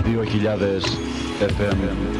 2000 FM.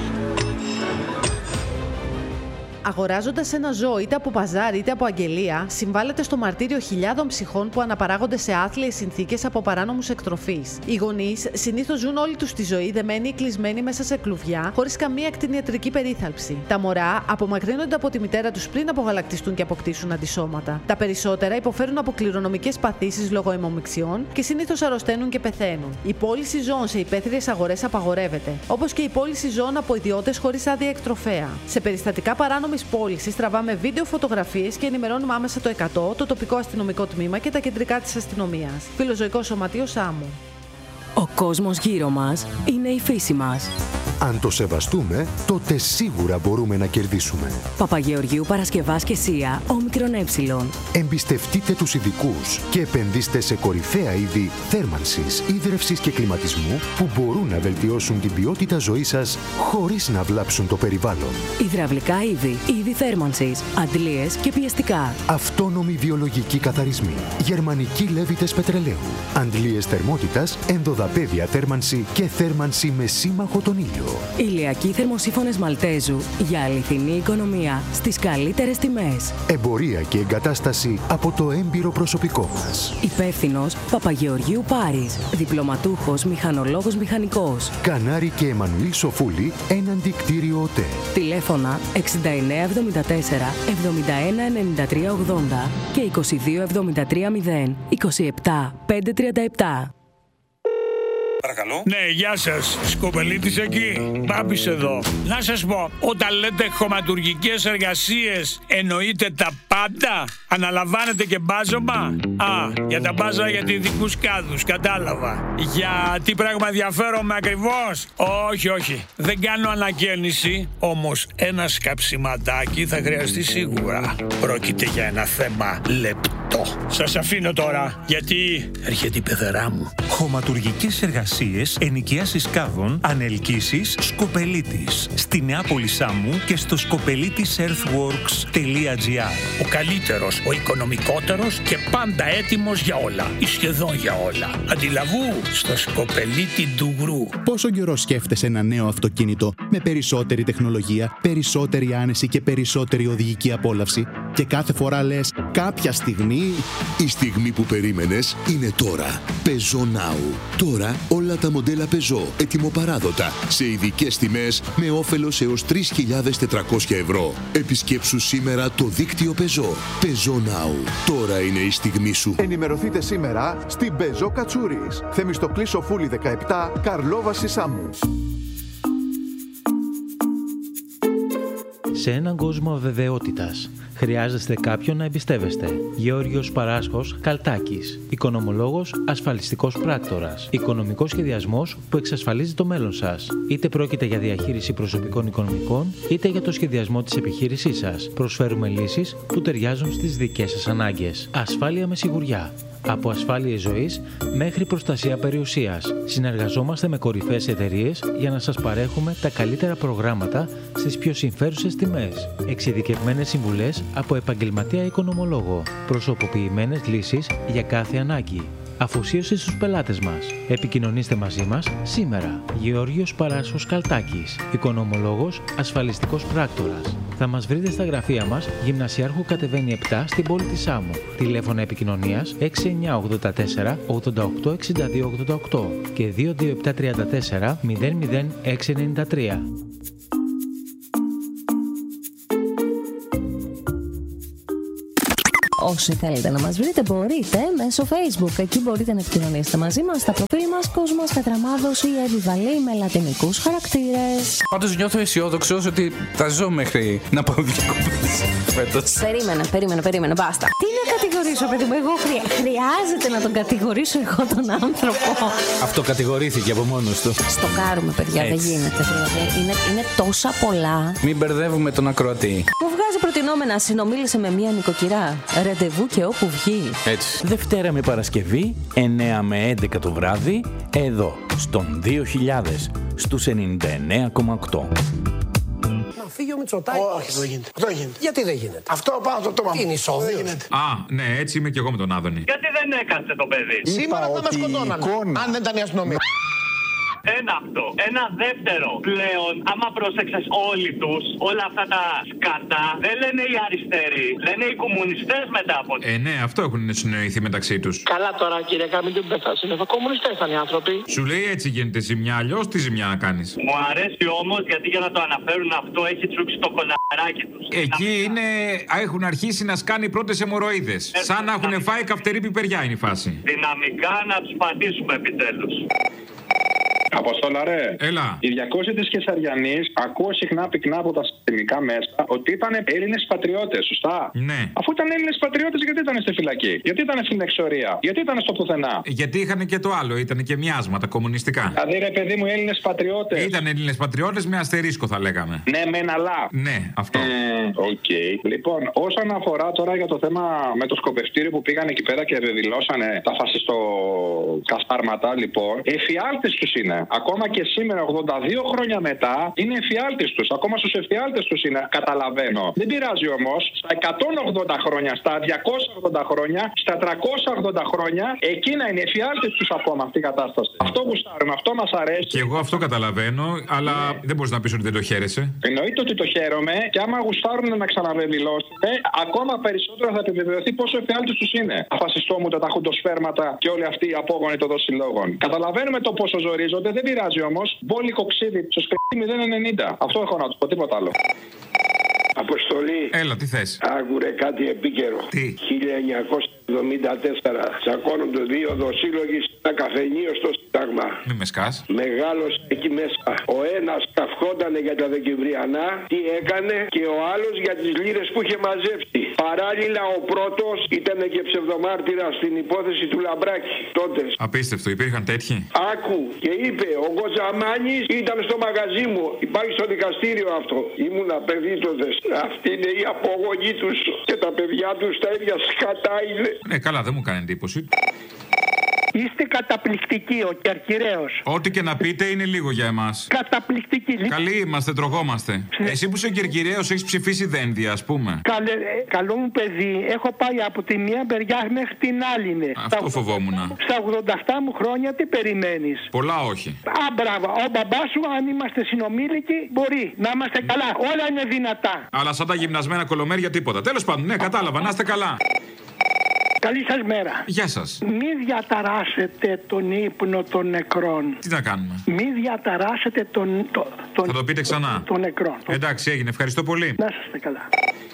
Αγοράζοντας ένα ζώο είτε από παζάρι είτε από αγγελία, συμβάλλεται στο μαρτύριο χιλιάδων ψυχών που αναπαράγονται σε άθλιες συνθήκες από παράνομους εκτροφείς. Οι γονείς συνήθως ζουν όλη τους τη ζωή δεμένοι ή κλεισμένοι μέσα σε κλουβιά, χωρίς καμία κτηνιατρική περίθαλψη. Τα μωρά απομακρύνονται από τη μητέρα τους πριν απογαλακτιστούν και αποκτήσουν αντισώματα. Τα περισσότερα υποφέρουν από κληρονομικές παθήσεις λόγω αιμομιξιών και συνήθως αρρωσταίνουν και πεθαίνουν. Η πώληση ζώων σε υπαίθριες αγορές απαγορεύεται, όπως και η πώληση ζώων από ιδιώτες χωρίς άδεια εκτροφέα. Σε περιστατικά παράνομης πώλησης τραβάμε βίντεο, φωτογραφίες και ενημερώνουμε άμεσα το 100, το τοπικό αστυνομικό τμήμα και τα κεντρικά της αστυνομίας. Φιλοζωικό Σωματείο Σάμου. Ο κόσμος γύρω μας είναι η φύση μας. Αν το σεβαστούμε, τότε σίγουρα μπορούμε να κερδίσουμε. Παπαγεωργίου Παρασκευάς και Σία, όμικρον ε. Εμπιστευτείτε τους ειδικούς και επενδύστε σε κορυφαία είδη θέρμανσης, ίδρευσης και κλιματισμού που μπορούν να βελτιώσουν την ποιότητα ζωής σας χωρίς να βλάψουν το περιβάλλον. Υδραυλικά είδη θέρμανσης, αντλίες και πιεστικά. Αυτόνομοι βιολογικοί καθαρισμοί, γερμανικοί λέβητες πετρελαίου, αντλίες θερμότητας, ενδοδαπέδια θέρμανση και θέρμανση με σύμμαχο τον ήλιο. Ηλιακοί θερμοσύφωνες Μαλτέζου για αληθινή οικονομία στις καλύτερες τιμές. Εμπορία και εγκατάσταση από το έμπειρο προσωπικό μας. Υπεύθυνος Παπαγεωργίου Πάρης. Διπλωματούχος μηχανολόγος μηχανικός. Κανάρη και Εμμανουήλ Σοφούλη, έναντι κτίριο ΟΤΕ. Τηλέφωνα 6974 71 93 80 και 22 73 0 27 537. Παρακαλώ. Ναι, γεια σας. Σκοπελίτης εκεί. Μπάμπης εδώ. Να σας πω, όταν λέτε χωματουργικές εργασίες, εννοείτε τα πάντα? Αναλαμβάνετε και μπάζωμα? Για τα μπάζα για ειδικούς κάδους, κατάλαβα. Για τι πράγμα ενδιαφέρομαι ακριβώς? Όχι. Δεν κάνω ανακαίνιση, όμως ένα σκαψιματάκι θα χρειαστεί σίγουρα. Πρόκειται για ένα θέμα λεπτό. Σας αφήνω τώρα, γιατί έρχεται η πεθερά μου. Χωματουργικές εργασίες, ενοικιάσεις κάδων, ανελκύσεις, Σκοπελίτης. Στη Νεάπολη Σάμου και στο skopelitisearthworks.gr. Ο καλύτερος, ο οικονομικότερος και πάντα έτοιμος για όλα. Ή σχεδόν για όλα. Αντιλαβού στο Σκοπελίτη Ντουγρού. Πόσο καιρό σκέφτεσαι ένα νέο αυτοκίνητο με περισσότερη τεχνολογία, περισσότερη άνεση και περισσότερη οδηγική απόλαυση? Και κάθε φορά λες, κάποια στιγμή... Η στιγμή που περίμενες είναι τώρα. Peugeot Now. Τώρα όλα τα μοντέλα Peugeot ετοιμοπαράδοτα σε ειδικές τιμές με όφελος έως 3.400 ευρώ. Επισκέψου σήμερα το δίκτυο Peugeot. Peugeot Now. Τώρα είναι η στιγμή σου. Ενημερωθείτε σήμερα στην Peugeot Κατσούρης. Θεμιστοκλή Σοφούλη 17, Καρλόβαση Σάμου. Σε έναν κόσμο αβεβαιότητας, χρειάζεστε κάποιον να εμπιστεύεστε. Γεώργιος Παράσχος Καλτάκης. Οικονομολόγος, ασφαλιστικός πράκτορας. Οικονομικός σχεδιασμός που εξασφαλίζει το μέλλον σας. Είτε πρόκειται για διαχείριση προσωπικών οικονομικών, είτε για το σχεδιασμό της επιχείρησής σας. Προσφέρουμε λύσεις που ταιριάζουν στις δικές σας ανάγκες. Ασφάλεια με σιγουριά. Από ασφάλειες ζωής μέχρι προστασία περιουσίας. Συνεργαζόμαστε με κορυφαίες εταιρείες για να σας παρέχουμε τα καλύτερα προγράμματα στις πιο συμφέρουσες τιμές. Εξειδικευμένες συμβουλές από επαγγελματία οικονομολόγο. Προσωποποιημένες λύσεις για κάθε ανάγκη. Αφοσίωση στους πελάτες μας. Επικοινωνήστε μαζί μας σήμερα. Γεώργιος Παράσχος Καλτάκης. Οικονομολόγος, ασφαλιστικός πράκτορας. Θα μας βρείτε στα γραφεία μας, Γυμνασιάρχου κατεβαίνει 7 στην πόλη της Σάμου. Τηλέφωνα επικοινωνίας 6984 88 62 88 και 22734 00693. Όσοι θέλετε να μας βρείτε μπορείτε μέσω Facebook. Εκεί μπορείτε να επικοινωνήσετε μαζί μας στα προφίλ μας Κόσμος Κατραμάδος ή Εβιβαλή με λατινικούς χαρακτήρες. Πάντως νιώθω αισιόδοξος ότι θα ζω μέχρι να πάω διακοπές φέτος. Περίμενε, μπάστα. Τι να κατηγορήσω, παιδί μου, εγώ χρειάζεται να τον κατηγορήσω εγώ τον άνθρωπο? Αυτό κατηγορήθηκε από μόνος του. Στο κάρουμε, παιδιά, δεν γίνεται. Είναι τόσα πολλά. Μην μπερδεύουμε τον ακροατή. Μου βγάζει προτινόμενα, συνομίλησε με μία νοικοκυρά. Ραντεβού και όπου βγει. Έτσι. Δευτέρα με Παρασκευή, 9 με 11 το βράδυ, εδώ, στον 2000, στους 99,8. Να φύγει ο Μητσοτάκης. Όχι, δεν γίνεται. Γιατί δεν γίνεται? Αυτό πάνω το τόμα. Είναι ισόβιος. Ναι, έτσι είμαι και εγώ με τον Άδωνη. Γιατί δεν έκατσε το παιδί? Σήμερα θα μας σκοτώνανε. Αν δεν ήταν η αστυνομία. Ένα αυτό. Ένα δεύτερο. Πλέον, άμα πρόσεξες όλοι τους, όλα αυτά τα σκατά, δεν λένε οι αριστεροί. Λένε οι κομμουνιστές μετά από. Ναι, αυτό έχουν συνοηθεί μεταξύ τους. Καλά τώρα, κύριε, μην την πέθαση. Είναι κομμουνιστές ήταν οι άνθρωποι. Σου λέει έτσι γίνεται ζημιά, αλλιώς τι ζημιά να κάνεις. Μου αρέσει όμως γιατί για να το αναφέρουν αυτό έχει τσούξει το κοναράκι τους. Εκεί είναι, έχουν αρχίσει να σκάνει πρώτες αιμορροίδες. Σαν να έχουν φάει καυτερή πιπεριά είναι η φάση. Δυναμικά να τους πατήσουμε επιτέλους. Αποστόλα, ρε. Έλα. Οι 200 της Κεσαριανής ακούω συχνά πυκνά από τα συστημικά μέσα ότι ήταν Έλληνες πατριώτες, σωστά. Ναι. Αφού ήταν Έλληνες πατριώτες, γιατί ήταν στη φυλακή, γιατί ήταν στην εξορία, γιατί ήταν στο πουθενά. Γιατί είχαν και το άλλο, ήταν και μοιάσματα κομμουνιστικά. Δηλαδή, ρε παιδί μου, Έλληνες πατριώτες. Ήταν Έλληνες πατριώτες με αστερίσκο, θα λέγαμε. Ναι, με ένα λα. Ναι, αυτό. Οκ. Λοιπόν, όσον αφορά τώρα για το θέμα με το σκοπευτήριο που πήγαν εκεί πέρα και δηλώσανε τα φασιστοκαστάρματα, λοιπόν, εφιάλτες τους είναι. Ακόμα και σήμερα, 82 χρόνια μετά, είναι εφιάλτες τους. Ακόμα στους εφιάλτες τους είναι, καταλαβαίνω. Δεν πειράζει όμως. Στα 180 χρόνια, στα 280 χρόνια, στα 380 χρόνια, εκείνα είναι εφιάλτες τους ακόμα αυτή η κατάσταση. Αυτό γουστάρουμε, αυτό μας αρέσει. Και εγώ αυτό καταλαβαίνω, αλλά δεν μπορείς να πεις ότι δεν το χαίρεσαι. Εννοείται ότι το χαίρομαι και άμα γουστάρουν να ξαναβεβαιώσουν, ακόμα περισσότερο θα επιβεβαιωθεί πόσο εφιάλτες τους είναι. Αφασιστόμουτα, τα χουντοσφέρματα και όλοι αυτοί οι απόγονοι των δοσυλλόγων. Καταλαβαίνουμε το πόσο ζορίζονται, δεν πειράζει όμως. Μπόλικο ξύδι, στο σκρι 0,90. Αυτό έχω να του πω, τίποτα άλλο. Αποστολή. Έλα, τι θες. Άκουρε κάτι επίκαιρο. Τι. 1974. Τσακώνονται δύο δοσύλλογοι στα καφενείο στο Σύνταγμα. Μη με σκάς. Μεγάλος εκεί μέσα. Ο ένας καυχόντανε για τα Δεκεμβριανά, τι έκανε, και ο άλλος για τις λίρες που είχε μαζέψει. Παράλληλα, ο πρώτος ήταν και ψευδομάρτυρα στην υπόθεση του Λαμπράκη τότε. Απίστευτο, υπήρχαν τέτοιοι. Άκου, και είπε, ο Κοτσαμάνης ήταν στο μαγαζί μου. Υπάρχει στο δικαστήριο αυτό. Ήμουνα παιδί τότε. Αυτή είναι η απογονή τους και τα παιδιά τους τα ίδια σκατά είναι. Ναι, καλά, δεν μου κάνει εντύπωση. Είστε καταπληκτικοί, ο Κερκυραίος. Ό,τι και να πείτε είναι λίγο για εμάς. Καταπληκτικοί. Καλοί είμαστε, τρογόμαστε. Εσύ που είσαι Κερκυραίος έχεις ψηφίσει δένδια, ας πούμε. Καλό μου παιδί, έχω πάει από τη μία μεριά μέχρι την άλλη. Αυτό φοβόμουν. Στα 87 μου χρόνια τι περιμένεις. Πολλά όχι. Μπράβο. Ο μπαμπάς σου, αν είμαστε συνομήλικοι, μπορεί να είμαστε καλά. Όλα είναι δυνατά. Αλλά σαν τα γυμνασμένα κολομέρια τίποτα. Τέλος πάντων, ναι, κατάλαβα, να είστε καλά. Καλή σας μέρα. Γεια σας. Μη διαταράσετε τον ύπνο των νεκρών. Τι να κάνουμε. Μη διαταράσετε τον Θα το πείτε ξανά. Των νεκρών. Εντάξει, έγινε. Ευχαριστώ πολύ. Να είστε καλά.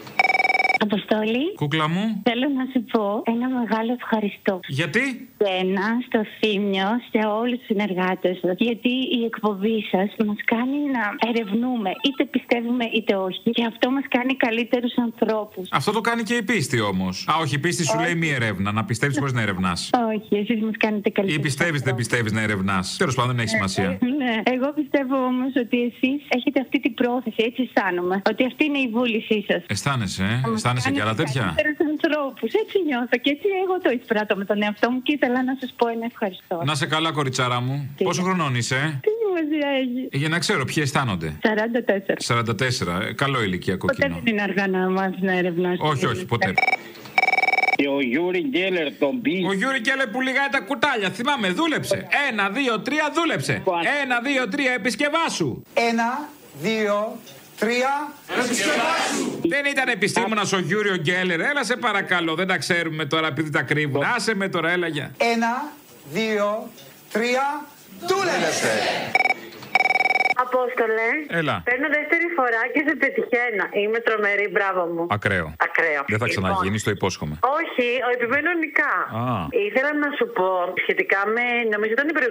Αποστόλη. Κούκλα μου. Θέλω να σου πω ένα μεγάλο ευχαριστώ. Γιατί? Στο Θύμιο, σε όλους τους συνεργάτες σας. Γιατί η εκπομπή σας μας κάνει να ερευνούμε. Είτε πιστεύουμε είτε όχι. Και αυτό μας κάνει καλύτερους ανθρώπους. Αυτό το κάνει και η πίστη όμως. Όχι, η πίστη σου λέει μη ερεύνα. Να πιστεύεις χωρίς να ερευνάς. Όχι, εσείς μας κάνετε καλύτερους. Ή πιστεύεις δεν πιστεύεις να ερευνάς. Τέλος πάντων, δεν έχει σημασία. Ναι. Εγώ πιστεύω όμως ότι εσείς έχετε αυτή την πρόθεση. Έτσι αισθάνομαι. Ότι αυτή είναι η βούλησή σας. Αισθάνεσαι, αισθάνεσαι και άλλα τέτοια. Ανθρώπους. Έτσι νιώθω και έτσι εγώ το εισπράττω με τον εαυτό μου και ήθελα να σας πω ένα ευχαριστώ. Να σε καλά, κοριτσάρα μου. Πόσο χρονών είσαι? Τι σημασία έχει? Για να ξέρω ποιοι αισθάνονται. 44. 44. Καλό ηλικιακό κοινό. Ποτέ δεν είναι αργά να μάθεις να ερευνάς. Όχι, ποτέ. Και ο Γιούρι Γκέλερ τον πει. Ο Γιούρι Γκέλερ που λιγάει τα κουτάλια, θυμάμαι, δούλεψε. 1, 2, 3, δούλεψε. 1, 2, 3, επισκευάσου. 1, 2, 3. Δεν ήταν επιστήμονας ο Γιούριο Γκέλερ. Έλα σε παρακαλώ, δεν τα ξέρουμε τώρα επειδή τα κρύβουν. Άσε με τώρα, έλα για. 1, 2, 3. Δούλεψε. Απόστολε. Έλα. Παίρνω δεύτερη φορά και σε πετυχαίνω. Είμαι τρομερή, μπράβο μου. Ακραίο. Δεν θα ξαναγίνει, το υπόσχομαι. Όχι, επιμενωνικά. Ήθελα να σου πω σχετικά με. Νομίζω ήταν η